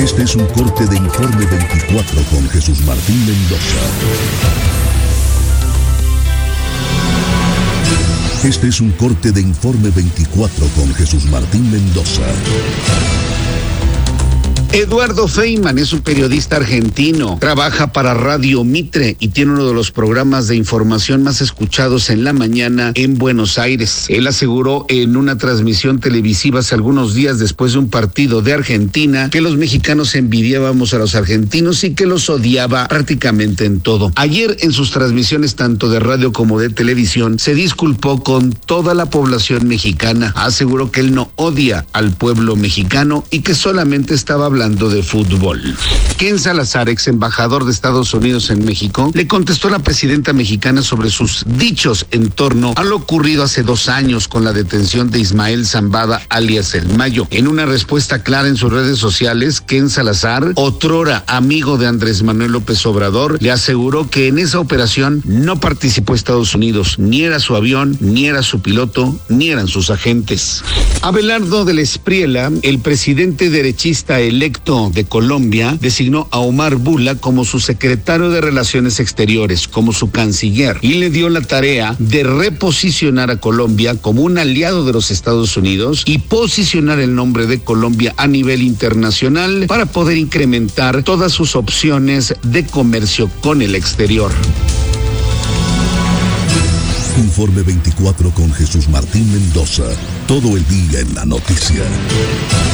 Este es un corte de Informe 24 con Jesús Martín Mendoza. Este es un corte de Informe 24 con Jesús Martín Mendoza. Eduardo Feynman es un periodista argentino, trabaja para Radio Mitre y tiene uno de los programas de información más escuchados en la mañana en Buenos Aires. Él aseguró en una transmisión televisiva hace algunos días después de un partido de Argentina que los mexicanos envidiábamos a los argentinos y que los odiaba prácticamente en todo. Ayer en sus transmisiones tanto de radio como de televisión se disculpó con toda la población mexicana. Aseguró que él no odia al pueblo mexicano y que solamente estaba hablando de fútbol. Ken Salazar, ex embajador de Estados Unidos en México, le contestó a la presidenta mexicana sobre sus dichos en torno a lo ocurrido hace 2 años con la detención de Ismael Zambada, alias El Mayo. En una respuesta clara en sus redes sociales, Ken Salazar, otrora amigo de Andrés Manuel López Obrador, le aseguró que en esa operación no participó Estados Unidos, ni era su avión, ni era su piloto, ni eran sus agentes. Abelardo del Espriella, el presidente derechista electo de Colombia, designó a Omar Bula como su secretario de Relaciones Exteriores, como su canciller, y le dio la tarea de reposicionar a Colombia como un aliado de los Estados Unidos y posicionar el nombre de Colombia a nivel internacional para poder incrementar todas sus opciones de comercio con el exterior. Informe 24 con Jesús Martín Mendoza. Todo el día en la noticia.